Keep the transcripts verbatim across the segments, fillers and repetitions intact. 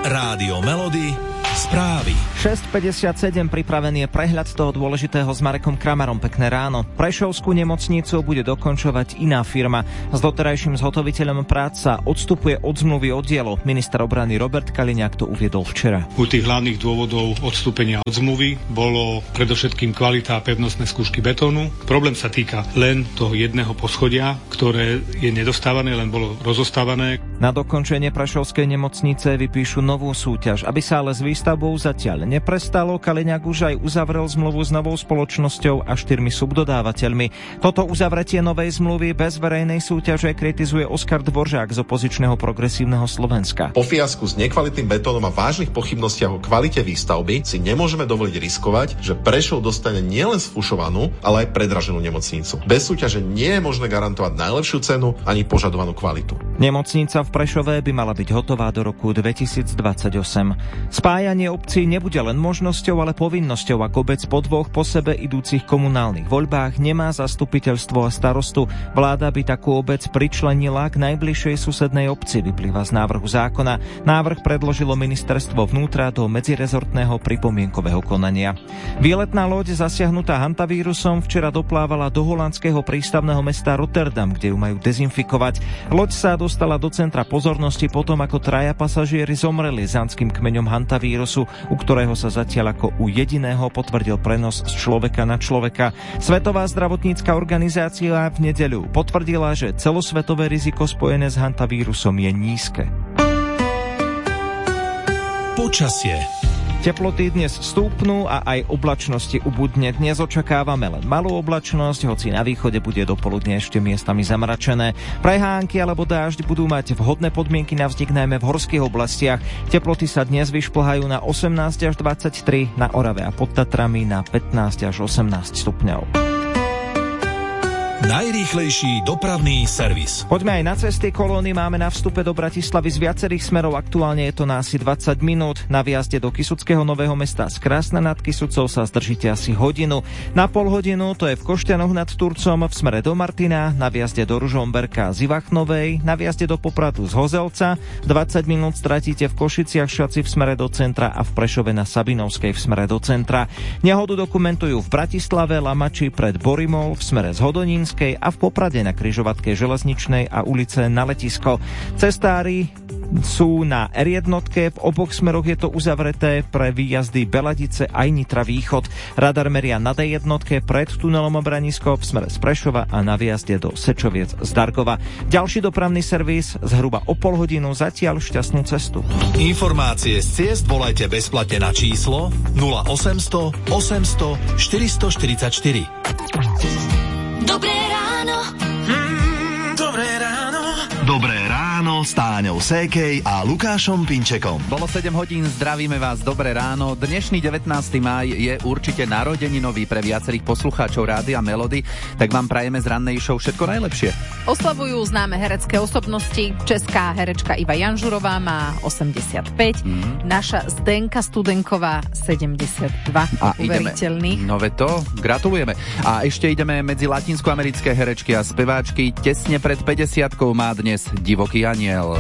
Rádio Melody, správy. šesť päťdesiatsedem, pripravený je prehľad toho dôležitého s Marekom Kramarom. Pekné ráno. Prešovskú nemocnicu bude dokončovať iná firma. S doterajším zhotoviteľom prác sa odstupuje od zmluvy o dielo. Minister obrany Robert Kaliňák to uviedol včera. U tých hlavných dôvodov odstúpenia od zmluvy bolo predovšetkým kvalita a pevnostné skúšky betónu. Problém sa týka len toho jedného poschodia, ktoré je nedostávané, len bolo rozostávané. Na dokončenie prešovskej nemocnice vypíšu novú súťaž. Aby sa ale s výstavbou zatiaľ neprestalo, Kaliňák už aj uzavrel zmluvu s novou spoločnosťou a štyrmi subdodávateľmi. Toto uzavretie novej zmluvy bez verejnej súťaže kritizuje Oskar Dvoržák z opozičného Progresívneho Slovenska. Po fiasku s nekvalitným betónom a vážnych pochybnostiach o kvalite výstavby si nemôžeme dovoliť riskovať, že Prešov dostane nielen sfušovanú, ale aj predraženú nemocnicu. Bez súťaže nie je možné garantovať najlepšiu cenu ani požadovanú kvalitu. Nemocnica v Prešove by mala byť hotová do roku dvetisícdvadsaťosem. Spájanie obcí nebude len možnosťou, ale povinnosťou, ak obec po dvoch po sebe idúcich komunálnych voľbách nemá zastupiteľstvo a starostu. Vláda by takú obec pričlenila k najbližšej susednej obci, vyplýva z návrhu zákona. Návrh predložilo ministerstvo vnútra do medzirezortného pripomienkového konania. Výletná loď zasiahnutá hantavírusom včera doplávala do holandského prístavného mesta Rotterdam, kde ju majú dezinfikovať. Loď sa dostala do centra pozornosti potom, ako traja pasažieri zomreli zanským kmeňom hantavírusu, u ktorého sa zatiaľ ako u jediného potvrdil prenos z človeka na človeka. Svetová zdravotnícka organizácia v nedeľu potvrdila, že celosvetové riziko spojené s hantavírusom je nízke. Počasie. Teploty dnes stúpnú a aj oblačnosti ubudne. Dnes očakávame len malú oblačnosť, hoci na východe bude dopoludne ešte miestami zamračené. Prehánky alebo dážď budú mať vhodné podmienky na vznik najmä v horských oblastiach. Teploty sa dnes vyšplhajú na osemnásť až dvadsaťtri, na Orave a pod Tatrami na pätnásť až osemnásť stupňov. Najrýchlejší dopravný servis. Poďme aj na cesty. Kolóny máme na vstupe do Bratislavy z viacerých smerov. Aktuálne je to na asi dvadsať minút. Na vjazde do Kysuckého Nového Mesta z Krásna nad Kysucou sa zdržíte asi hodinu. Na pol hodinu to je v Košťanoch nad Turcom v smere do Martina, na vjazde do Ružomberka z Ivachnovej, na vjazde do Popradu z Hozelca. dvadsať minút stratíte v Košiciach Šaci v smere do centra a v Prešove na Sabinovskej v smere do centra. Nehodu dokumentujú v Bratislave, Lamači pred Borimol v smere z Hodonín a v Poprade na križovatke Železničnej a ulice na Letisko. Cestári sú na er jeden, v oboch smeroch je to uzavreté pre výjazdy Beladice aj Nitra Východ. Radar meria na dé jeden pred tunelom Branisko v smere z Prešova a na výjazde do Sečoviec z Dargova. Ďalší dopravný servis zhruba o pol hodinu, zatiaľ šťastnú cestu. Informácie z ciest volajte bezplatne na číslo nula osemsto osemsto štyristoštyridsaťštyri. Dobré ráno. Mm, dobré ráno. Dobré ráno s Táňou Sékej a Lukášom Pinčekom. Bolo sedem hodín, zdravíme vás, dobré ráno. Dnešný devätnásteho máj je určite narodeninový pre viacerých poslucháčov Rádia Melody, tak vám prajeme z rannej show všetko najlepšie. Oslavujú známe herecké osobnosti. Česká herečka Iva Janžurová má osemdesiatpäť, mm. naša Zdenka Studenková sedemdesiatdva. A uveriteľných. No ve to, gratulujeme. A ešte ideme medzi latinskoamerické herečky a speváčky. Tesne pred päťdesiatkou má dnes Divoký aniel.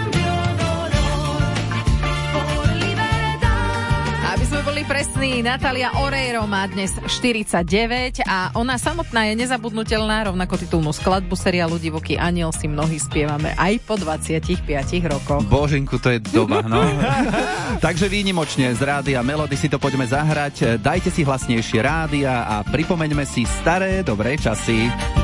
Aby sme boli presní, Natalia Oreiro má dnes štyridsaťdeväť a ona samotná je nezabudnutelná, rovnako titulnú skladbu seriálu Divoký aniel si mnohí spievame aj po dvadsiatich piatich rokoch. Božinku, to je doba, no. Takže výnimočne z Rádia Melody si to poďme zahrať. Dajte si hlasnejšie rádia a pripomeňme si staré dobré časy.